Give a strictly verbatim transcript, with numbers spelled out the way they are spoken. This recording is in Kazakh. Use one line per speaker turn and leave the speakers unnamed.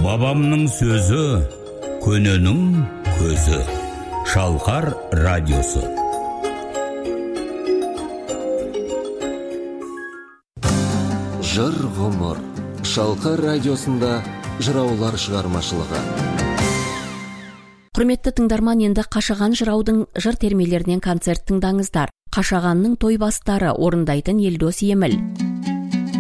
Бабамның сөзі, көненің көзі. Шалқар радиосы.
Жыр ғұмыр. Шалқар радиосында жыраулар шығармашылығы.
Құрметті тыңдарман, енді Қашаған жыраудың жыр термелерінен концерт тыңдаңыздар. Қашағанның той бастары орындайтын Елдос Еміл.